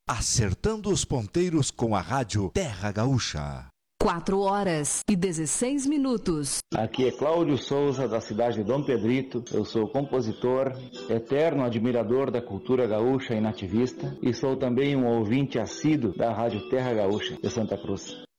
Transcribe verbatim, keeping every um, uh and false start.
Acertando os ponteiros com a rádio Terra Gaúcha. Quatro horas e dezesseis minutos. Aqui é Cláudio Souza, da cidade de Dom Pedrito. Eu sou compositor, eterno admirador da cultura gaúcha e nativista, e sou também um ouvinte assíduo da rádio Terra Gaúcha de Santa Cruz.